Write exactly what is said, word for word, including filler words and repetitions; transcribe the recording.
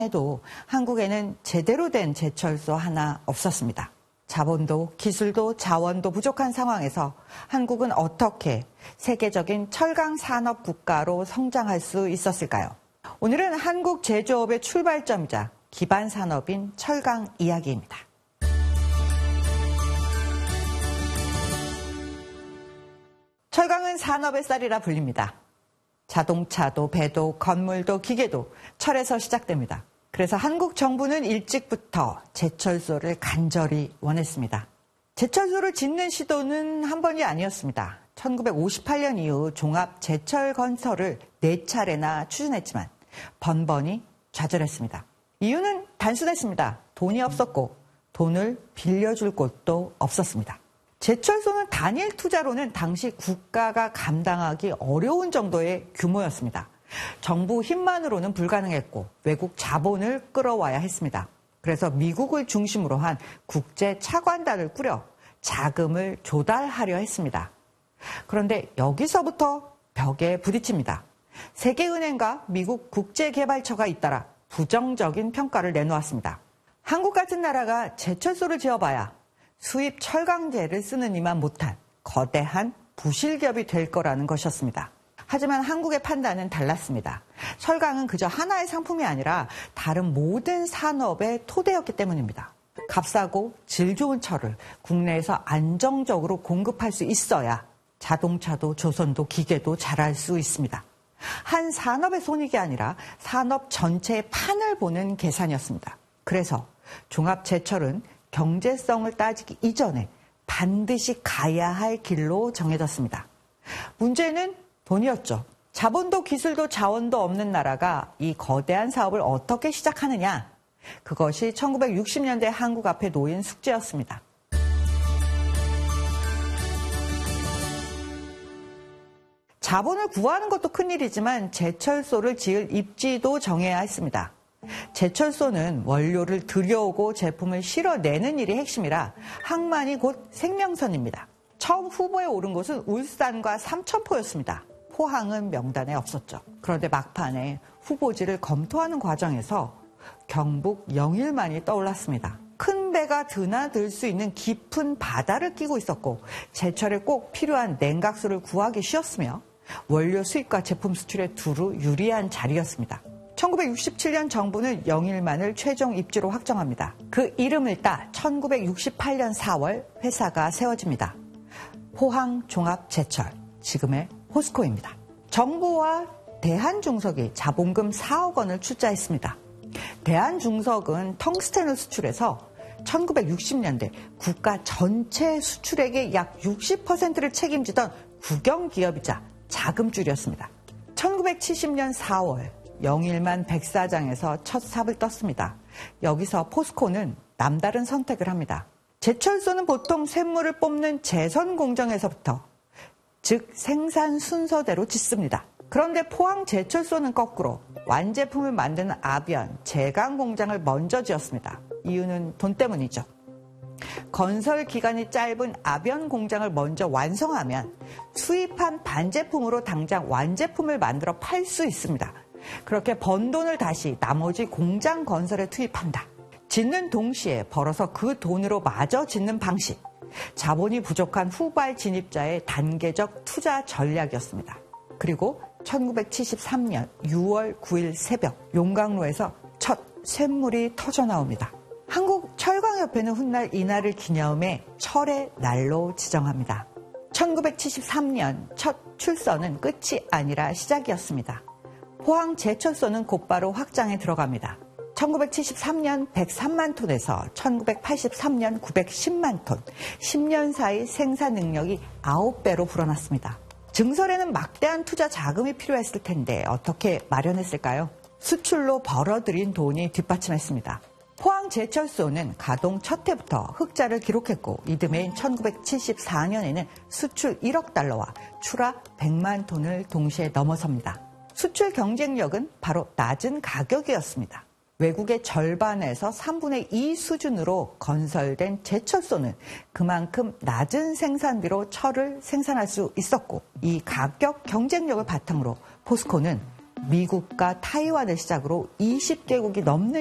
해도 한국에는 제대로 된 제철소 하나 없었습니다. 자본도 기술도 자원도 부족한 상황에서 한국은 어떻게 세계적인 철강 산업 국가로 성장할 수 있었을까요? 오늘은 한국 제조업의 출발점이자 기반 산업인 철강 이야기입니다. 철강은 산업의 쌀이라 불립니다. 자동차도 배도 건물도 기계도 철에서 시작됩니다. 그래서 한국 정부는 일찍부터 제철소를 간절히 원했습니다. 제철소를 짓는 시도는 한 번이 아니었습니다. 천구백오십팔 년 이후 종합 제철 건설을 네 차례나 추진했지만 번번이 좌절했습니다. 이유는 단순했습니다. 돈이 없었고 돈을 빌려줄 곳도 없었습니다. 제철소는 단일 투자로는 당시 국가가 감당하기 어려운 정도의 규모였습니다. 정부 힘만으로는 불가능했고 외국 자본을 끌어와야 했습니다. 그래서 미국을 중심으로 한 국제 차관단을 꾸려 자금을 조달하려 했습니다. 그런데 여기서부터 벽에 부딪힙니다. 세계은행과 미국 국제개발처가 잇따라 부정적인 평가를 내놓았습니다. 한국 같은 나라가 제철소를 지어봐야 수입 철강제를 쓰는 이만 못한 거대한 부실기업이 될 거라는 것이었습니다. 하지만 한국의 판단은 달랐습니다. 철강은 그저 하나의 상품이 아니라 다른 모든 산업의 토대였기 때문입니다. 값싸고 질 좋은 철을 국내에서 안정적으로 공급할 수 있어야 자동차도 조선도 기계도 잘할 수 있습니다. 한 산업의 손익이 아니라 산업 전체의 판을 보는 계산이었습니다. 그래서 종합제철은 경제성을 따지기 이전에 반드시 가야 할 길로 정해졌습니다. 문제는 돈이었죠. 자본도 기술도 자원도 없는 나라가 이 거대한 사업을 어떻게 시작하느냐. 그것이 천구백육십 년대 한국 앞에 놓인 숙제였습니다. 자본을 구하는 것도 큰일이지만 제철소를 지을 입지도 정해야 했습니다. 제철소는 원료를 들여오고 제품을 실어내는 일이 핵심이라 항만이 곧 생명선입니다. 처음 후보에 오른 곳은 울산과 삼천포였습니다. 포항은 명단에 없었죠. 그런데 막판에 후보지를 검토하는 과정에서 경북 영일만이 떠올랐습니다. 큰 배가 드나들 수 있는 깊은 바다를 끼고 있었고 제철에 꼭 필요한 냉각수를 구하기 쉬웠으며 원료 수입과 제품 수출에 두루 유리한 자리였습니다. 천구백육십칠 년 정부는 영일만을 최종 입지로 확정합니다. 그 이름을 따 천구백육십팔 년 사월 회사가 세워집니다. 포항종합제철, 지금의 포스코입니다. 정부와 대한중석이 자본금 사억 원을 출자했습니다. 대한중석은 텅스텐을 수출해서 천구백육십 년대 국가 전체 수출액의 약 육십 퍼센트를 책임지던 국영기업이자 자금줄이었습니다. 천구백칠십 년 사월 영일만 백사장에서 첫 삽을 떴습니다. 여기서 포스코는 남다른 선택을 합니다. 제철소는 보통 쇳물을 뽑는 제선 공정에서부터 즉 생산 순서대로 짓습니다. 그런데 포항 제철소는 거꾸로 완제품을 만드는 아변, 제강 공장을 먼저 지었습니다. 이유는 돈 때문이죠. 건설 기간이 짧은 아변 공장을 먼저 완성하면 수입한 반제품으로 당장 완제품을 만들어 팔 수 있습니다. 그렇게 번 돈을 다시 나머지 공장 건설에 투입한다. 짓는 동시에 벌어서 그 돈으로 마저 짓는 방식. 자본이 부족한 후발 진입자의 단계적 투자 전략이었습니다. 그리고 천구백칠십삼 년 유월 구일 새벽 용강로에서 첫 쇳물이 터져나옵니다. 한국철강협회는 훗날 이날을 기념해 철의 날로 지정합니다. 천구백칠십삼 년 첫 출선은 끝이 아니라 시작이었습니다. 포항 제철소는 곧바로 확장에 들어갑니다. 천구백칠십삼 년 백삼만 톤에서 천구백팔십삼 년 구백십만 톤, 십 년 사이 생산 능력이 아홉 배로 불어났습니다. 증설에는 막대한 투자 자금이 필요했을 텐데 어떻게 마련했을까요? 수출로 벌어들인 돈이 뒷받침했습니다. 포항 제철소는 가동 첫 해부터 흑자를 기록했고 이듬해인 천구백칠십사 년에는 수출 일억 달러와 출하 백만 톤을 동시에 넘어섭니다. 수출 경쟁력은 바로 낮은 가격이었습니다. 외국의 절반에서 삼분의 이 수준으로 건설된 제철소는 그만큼 낮은 생산비로 철을 생산할 수 있었고 이 가격 경쟁력을 바탕으로 포스코는 미국과 타이완을 시작으로 이십 개국이 넘는